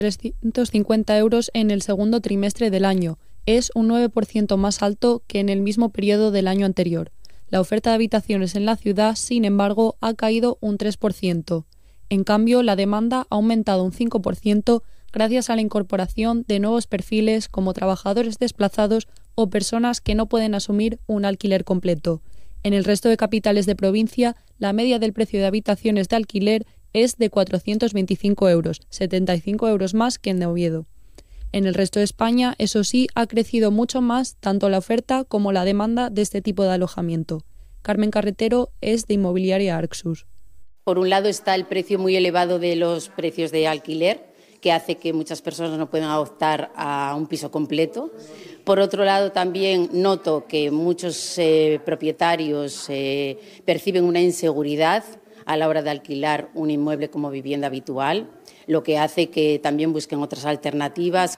350 euros en el segundo trimestre del año. Es un 9% más alto que en el mismo periodo del año anterior. La oferta de habitaciones en la ciudad, sin embargo, ha caído un 3%. En cambio, la demanda ha aumentado un 5% gracias a la incorporación de nuevos perfiles como trabajadores desplazados o personas que no pueden asumir un alquiler completo. En el resto de capitales de provincia, la media del precio de habitaciones de alquiler es de 425 euros, 75 euros más que en Oviedo. En el resto de España, eso sí, ha crecido mucho más tanto la oferta como la demanda de este tipo de alojamiento. Carmen Carretero es de Inmobiliaria Arxus. Por un lado está el precio muy elevado de los precios de alquiler, que hace que muchas personas no puedan optar a un piso completo. Por otro lado, también noto que muchos propietarios perciben una inseguridad a la hora de alquilar un inmueble como vivienda habitual, lo que hace que también busquen otras alternativas.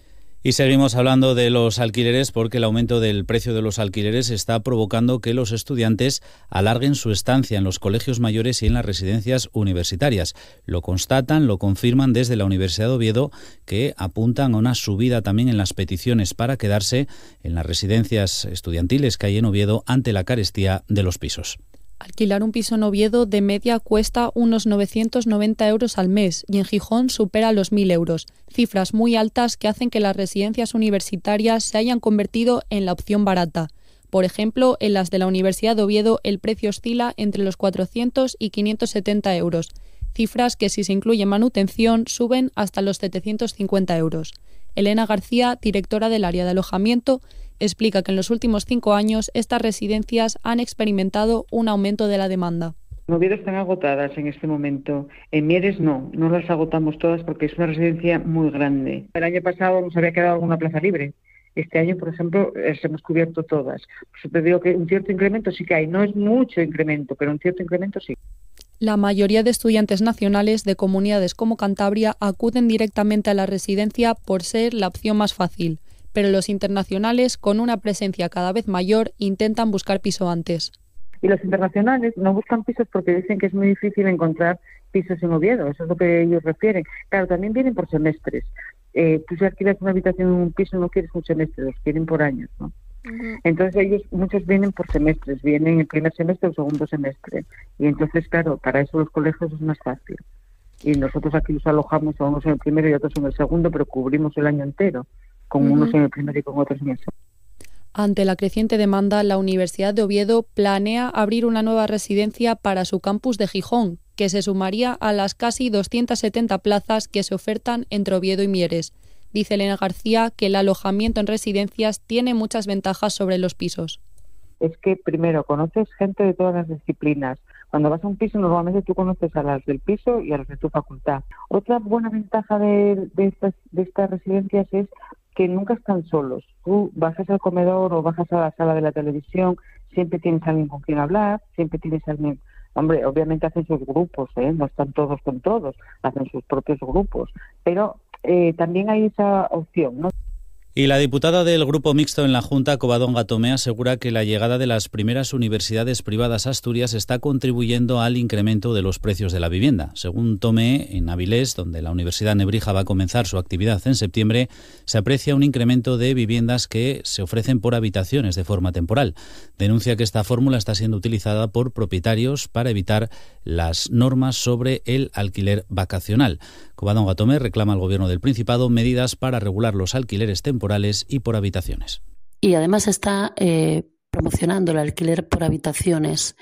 Y seguimos hablando de los alquileres porque el aumento del precio de los alquileres está provocando que los estudiantes alarguen su estancia en los colegios mayores y en las residencias universitarias. Lo constatan, lo confirman desde la Universidad de Oviedo, que apuntan a una subida también en las peticiones para quedarse en las residencias estudiantiles que hay en Oviedo ante la carestía de los pisos. Alquilar un piso en Oviedo de media cuesta unos 990 euros al mes y en Gijón supera los 1.000 euros, cifras muy altas que hacen que las residencias universitarias se hayan convertido en la opción barata. Por ejemplo, en las de la Universidad de Oviedo el precio oscila entre los 400 y 570 euros, cifras que si se incluye manutención suben hasta los 750 euros. Elena García, directora del área de alojamiento, explica que en los últimos 5 años estas residencias han experimentado un aumento de la demanda. En Oviedo están agotadas en este momento. En Mieres no las agotamos todas porque es una residencia muy grande. El año pasado nos había quedado alguna plaza libre. Este año, por ejemplo, hemos cubierto todas. Por eso te digo que un cierto incremento sí que hay. No es mucho incremento, pero un cierto incremento sí. La mayoría de estudiantes nacionales de comunidades como Cantabria acuden directamente a la residencia por ser la opción más fácil, pero los internacionales, con una presencia cada vez mayor, intentan buscar piso antes. Y los internacionales no buscan pisos porque dicen que es muy difícil encontrar pisos en Oviedo, eso es lo que ellos refieren. Claro, también vienen por semestres. Tú si alquilas una habitación en un piso no quieres un semestre, los quieren por años, ¿no? Uh-huh. Entonces muchos vienen por semestres, vienen el primer semestre o el segundo semestre. Y entonces, claro, para eso los colegios es más fácil. Y nosotros aquí los alojamos, unos en el primero y otros en el segundo, pero cubrimos el año entero, con unos en el primero y con otros en el segundo. Ante la creciente demanda, la Universidad de Oviedo planea abrir una nueva residencia para su campus de Gijón, que se sumaría a las casi 270 plazas que se ofertan entre Oviedo y Mieres. Dice Elena García que el alojamiento en residencias tiene muchas ventajas sobre los pisos. Es que primero conoces gente de todas las disciplinas. Cuando vas a un piso normalmente tú conoces a las del piso y a las de tu facultad. Otra buena ventaja de estas residencias es que nunca están solos. Tú bajas al comedor o bajas a la sala de la televisión, siempre tienes a alguien con quien hablar, siempre tienes a alguien... Hombre, obviamente hacen sus grupos, no están todos con todos, hacen sus propios grupos, pero también hay esa opción, ¿no? Y la diputada del Grupo Mixto en la Junta, Covadonga Tomé, asegura que la llegada de las primeras universidades privadas a Asturias está contribuyendo al incremento de los precios de la vivienda. Según Tomé, en Avilés, donde la Universidad Nebrija va a comenzar su actividad en septiembre, se aprecia un incremento de viviendas que se ofrecen por habitaciones de forma temporal. Denuncia que esta fórmula está siendo utilizada por propietarios para evitar las normas sobre el alquiler vacacional. Covadonga Tomé reclama al Gobierno del Principado medidas para regular los alquileres temporales y por habitaciones. Y además está promocionando el alquiler por habitaciones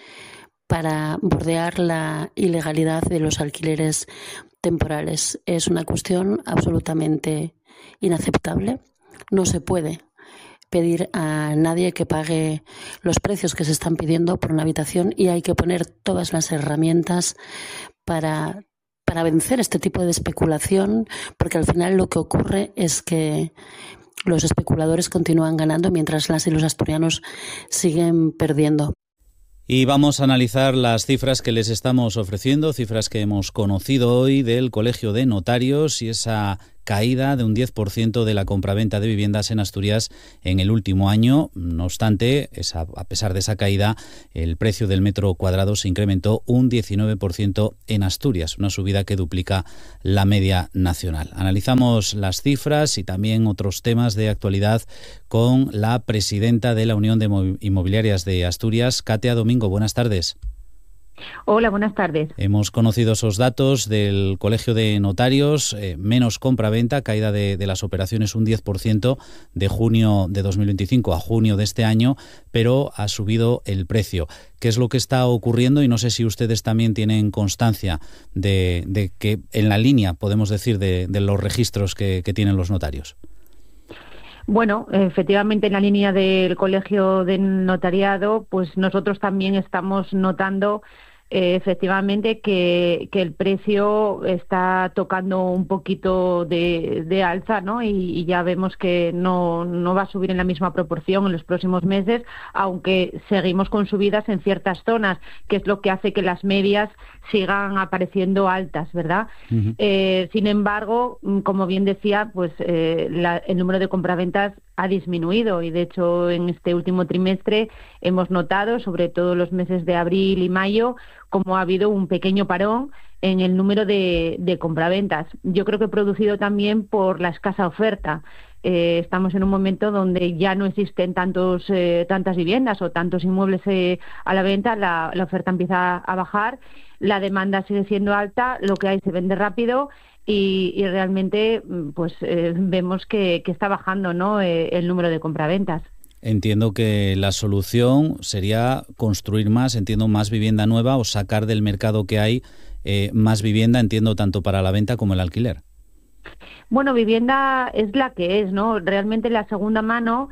para bordear la ilegalidad de los alquileres temporales. Es una cuestión absolutamente inaceptable. No se puede pedir a nadie que pague los precios que se están pidiendo por una habitación y hay que poner todas las herramientas para vencer este tipo de especulación, porque al final lo que ocurre es que los especuladores continúan ganando mientras las y los asturianos siguen perdiendo. Y vamos a analizar las cifras que les estamos ofreciendo, cifras que hemos conocido hoy del Colegio de Notarios y esa caída de un 10% de la compraventa de viviendas en Asturias en el último año. No obstante, a pesar de esa caída, el precio del metro cuadrado se incrementó un 19% en Asturias, una subida que duplica la media nacional. Analizamos las cifras y también otros temas de actualidad con la presidenta de la Unión de Inmobiliarias de Asturias, Katia Domingo. Buenas tardes. Hola, buenas tardes. Hemos conocido esos datos del Colegio de Notarios, menos compra-venta, caída de las operaciones un 10% de junio de 2025 a junio de este año, pero ha subido el precio. ¿Qué es lo que está ocurriendo? Y no sé si ustedes también tienen constancia de que en la línea, podemos decir, de los registros que tienen los notarios. Bueno, efectivamente en la línea del Colegio de Notariado, pues nosotros también estamos notando efectivamente que el precio está tocando un poquito de alza, ¿no? Y ya vemos que no va a subir en la misma proporción en los próximos meses, aunque seguimos con subidas en ciertas zonas, que es lo que hace que las medias sigan apareciendo altas, ¿verdad? Uh-huh. Sin embargo, como bien decía, pues el número de compraventas ha disminuido y de hecho en este último trimestre hemos notado, sobre todo los meses de abril y mayo, como ha habido un pequeño parón en el número de compraventas. Yo creo que producido también por la escasa oferta. Estamos en un momento donde ya no existen tantas viviendas o tantos inmuebles a la venta, la oferta empieza a bajar, la demanda sigue siendo alta, lo que hay se vende rápido y realmente pues vemos que está bajando, ¿no? El número de compraventas. Entiendo que la solución sería construir más, más vivienda nueva o sacar del mercado que hay más vivienda, tanto para la venta como el alquiler. Bueno, vivienda es la que es, ¿no? Realmente la segunda mano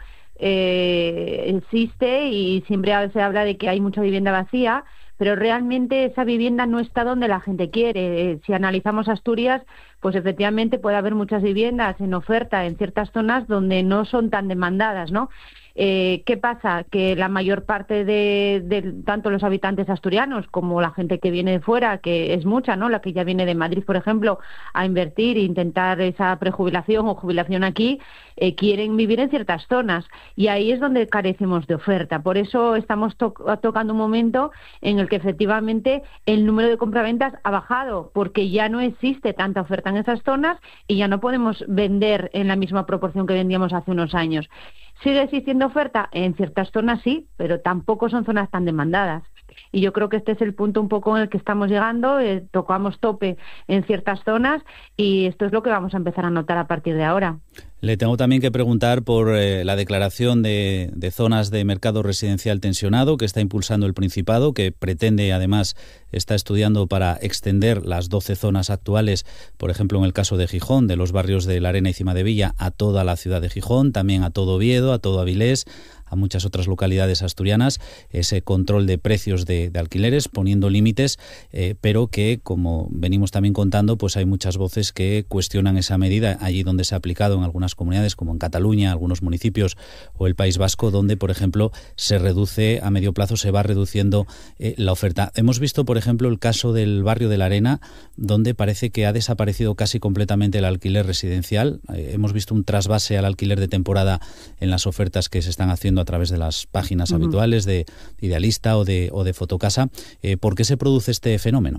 existe y siempre se habla de que hay mucha vivienda vacía, pero realmente esa vivienda no está donde la gente quiere. Si analizamos Asturias, pues efectivamente puede haber muchas viviendas en oferta en ciertas zonas donde no son tan demandadas, ¿no? ¿Qué pasa? Que la mayor parte de tanto los habitantes asturianos como la gente que viene de fuera, que es mucha, ¿no? La que ya viene de Madrid, por ejemplo, a invertir e intentar esa prejubilación o jubilación aquí, quieren vivir en ciertas zonas y ahí es donde carecemos de oferta. Por eso estamos tocando un momento en el que efectivamente el número de compraventas ha bajado porque ya no existe tanta oferta en esas zonas y ya no podemos vender en la misma proporción que vendíamos hace unos años. ¿Sigue existiendo oferta? En ciertas zonas sí, pero tampoco son zonas tan demandadas. Y yo creo que este es el punto un poco en el que estamos llegando, tocamos tope en ciertas zonas y esto es lo que vamos a empezar a notar a partir de ahora. Le tengo también que preguntar por la declaración de zonas de mercado residencial tensionado que está impulsando el Principado, que pretende, además, está estudiando para extender las 12 zonas actuales, por ejemplo, en el caso de Gijón, de los barrios de La Arena y Cimadevilla a toda la ciudad de Gijón, también a todo Oviedo, a todo Avilés, a muchas otras localidades asturianas, ese control de precios de alquileres, poniendo límites, pero que, como venimos también contando, pues hay muchas voces que cuestionan esa medida allí donde se ha aplicado en algunas comunidades, como en Cataluña, algunos municipios o el País Vasco, donde, por ejemplo, se reduce a medio plazo, se va reduciendo la oferta. Hemos visto, por ejemplo, el caso del barrio de La Arena, donde parece que ha desaparecido casi completamente el alquiler residencial. Hemos visto un trasvase al alquiler de temporada en las ofertas que se están haciendo a través de las páginas habituales de Idealista o de Fotocasa. ¿Por qué se produce este fenómeno?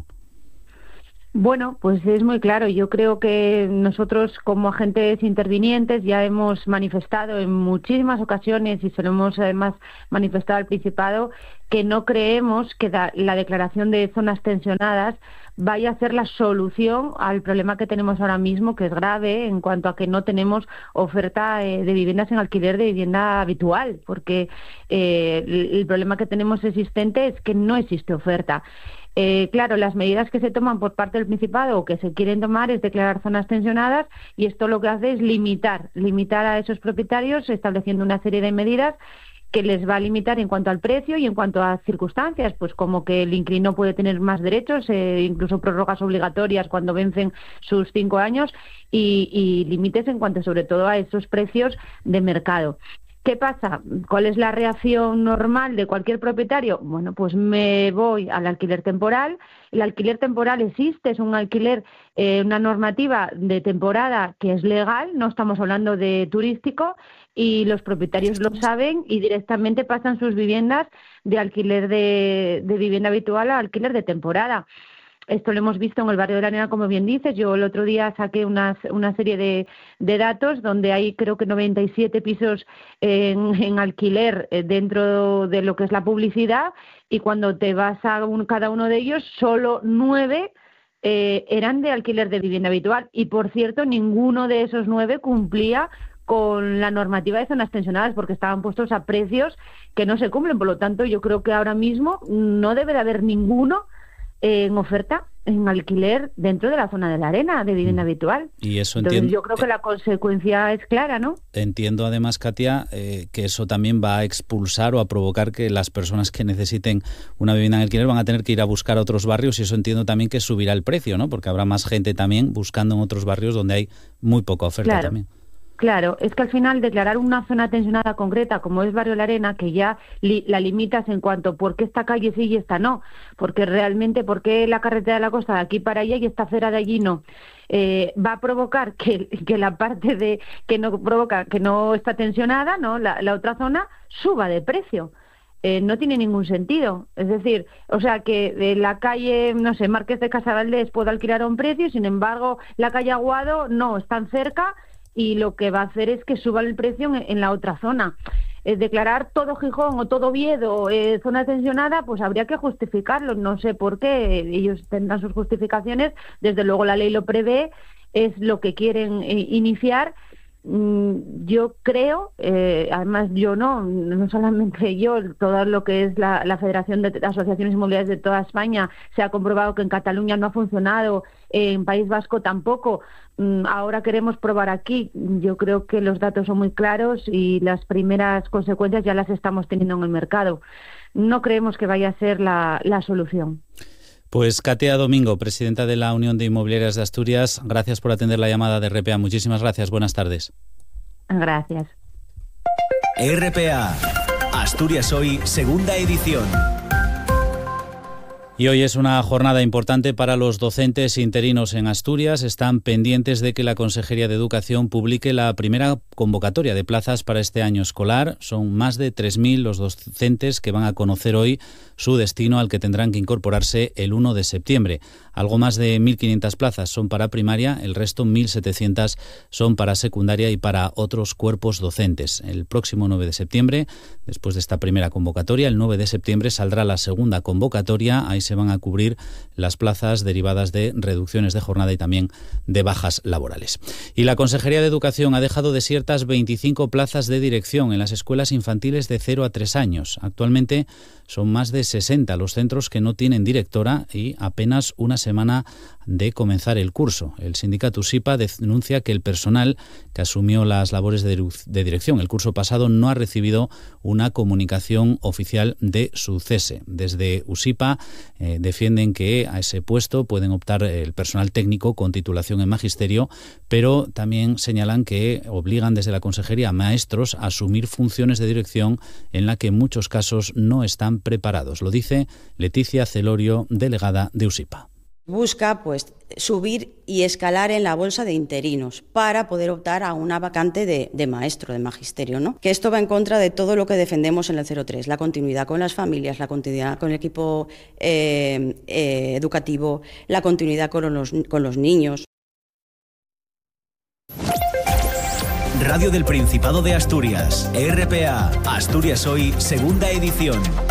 Bueno, pues es muy claro. Yo creo que nosotros como agentes intervinientes ya hemos manifestado en muchísimas ocasiones y se lo hemos además manifestado al Principado que no creemos que la declaración de zonas tensionadas vaya a ser la solución al problema que tenemos ahora mismo, que es grave en cuanto a que no tenemos oferta de viviendas en alquiler de vivienda habitual, porque el problema que tenemos existente es que no existe oferta. Claro, las medidas que se toman por parte del Principado o que se quieren tomar es declarar zonas tensionadas y esto lo que hace es limitar a esos propietarios estableciendo una serie de medidas que les va a limitar en cuanto al precio y en cuanto a circunstancias, pues como que el inquilino puede tener más derechos, incluso prórrogas obligatorias cuando vencen sus 5 años y límites en cuanto sobre todo a esos precios de mercado. ¿Qué pasa? ¿Cuál es la reacción normal de cualquier propietario? Bueno, pues me voy al alquiler temporal. El alquiler temporal existe, es un alquiler, una normativa de temporada que es legal, no estamos hablando de turístico, y los propietarios lo saben y directamente pasan sus viviendas de alquiler de vivienda habitual a alquiler de temporada. Esto lo hemos visto en el barrio de la Arena, como bien dices. Yo el otro día saqué una serie de datos donde hay creo que 97 pisos en alquiler dentro de lo que es la publicidad, y cuando te vas a cada uno de ellos, solo 9 eran de alquiler de vivienda habitual. Y por cierto, ninguno de esos 9 cumplía con la normativa de zonas tensionadas, porque estaban puestos a precios que no se cumplen. Por lo tanto, yo creo que ahora mismo no debe de haber ninguno en oferta en alquiler dentro de la zona de la Arena de vivienda habitual. Y eso entonces yo creo que la consecuencia es clara, ¿no? Entiendo además, Katia, que eso también va a expulsar o a provocar que las personas que necesiten una vivienda en alquiler van a tener que ir a buscar a otros barrios, y eso entiendo también que subirá el precio, ¿no? Porque habrá más gente también buscando en otros barrios donde hay muy poca oferta también. Claro, es que al final declarar una zona tensionada concreta como es Barrio La Arena, que ya la limitas en cuanto por qué esta calle sí y esta no, porque realmente por qué la carretera de la costa de aquí para allá y esta acera de allí no, va a provocar que la parte de que no está tensionada, no, la otra zona suba de precio. No tiene ningún sentido. Es decir, o sea, que la calle, no sé, Marqués de Casavaldés puede alquilar a un precio, sin embargo, la calle Aguado no, están cerca, y lo que va a hacer es que suba el precio en la otra zona. Declarar todo Gijón o todo Oviedo zona tensionada, pues habría que justificarlo. No sé por qué, ellos tendrán sus justificaciones, desde luego la ley lo prevé, es lo que quieren iniciar. Yo creo, además yo no solamente yo, todo lo que es la Federación de Asociaciones Inmobiliarias de toda España, se ha comprobado que en Cataluña no ha funcionado, en País Vasco tampoco. Ahora queremos probar aquí. Yo creo que los datos son muy claros y las primeras consecuencias ya las estamos teniendo en el mercado. No creemos que vaya a ser la solución. Pues Katia Domingo, presidenta de la Unión de Inmobiliarias de Asturias, gracias por atender la llamada de RPA. Muchísimas gracias. Buenas tardes. Gracias. RPA, Asturias Hoy, segunda edición. Y hoy es una jornada importante para los docentes interinos en Asturias. Están pendientes de que la Consejería de Educación publique la primera convocatoria de plazas para este año escolar. Son más de 3.000 los docentes que van a conocer hoy su destino, al que tendrán que incorporarse el 1 de septiembre. Algo más de 1.500 plazas son para primaria, el resto 1.700 son para secundaria y para otros cuerpos docentes. El próximo 9 de septiembre, después de esta primera convocatoria, el 9 de septiembre saldrá la segunda convocatoria. Ahí se van a cubrir las plazas derivadas de reducciones de jornada y también de bajas laborales. Y la Consejería de Educación ha dejado desiertas 25 plazas de dirección en las escuelas infantiles de 0 a 3 años. Actualmente son más de 60 los centros que no tienen directora y apenas una semana de comenzar el curso. El sindicato USIPA denuncia que el personal que asumió las labores de dirección el curso pasado no ha recibido una comunicación oficial de su cese. Desde USIPA defienden que a ese puesto pueden optar el personal técnico con titulación en magisterio, pero también señalan que obligan desde la Consejería a maestros a asumir funciones de dirección en la que en muchos casos no están preparados. Lo dice Leticia Celorio, delegada de USIPA. Busca subir y escalar en la bolsa de interinos para poder optar a una vacante de maestro, de magisterio, ¿no? Que esto va en contra de todo lo que defendemos en el 03, la continuidad con las familias, la continuidad con el equipo educativo, la continuidad con los niños. Radio del Principado de Asturias, RPA, Asturias Hoy, segunda edición.